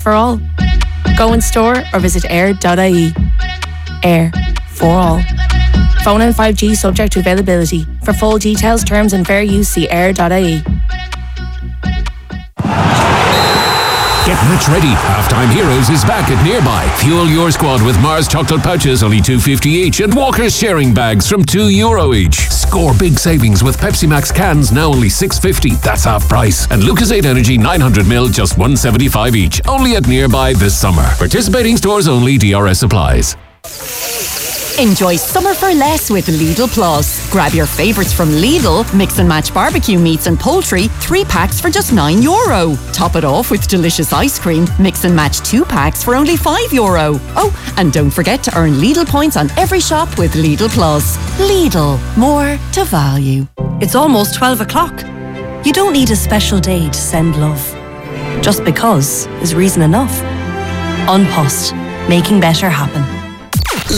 for all. Go in store or visit air.ie. Air for all. Phone and 5G subject to availability. For full details, terms and fair use, see air.ie. Get rich ready. Halftime Heroes is back at Nearby. Fuel your squad with Mars chocolate pouches, only $2.50 each, and Walker's sharing bags from €2 each. Score big savings with Pepsi Max cans, now only $6.50. That's half price. And Lucozade Energy 900ml, just $1.75 each. Only at Nearby this summer. Participating stores only. DRS supplies. Enjoy summer for less with Lidl Plus. Grab your favourites from Lidl, mix and match barbecue meats and poultry, 3 packs for just €9. Top it off with delicious ice cream, mix and match 2 packs for only €5. Oh, and don't forget to earn Lidl points on every shop with Lidl Plus. Lidl, more to value. It's almost 12 o'clock. You don't need a special day to send love. Just because is reason enough. An Post, making better happen.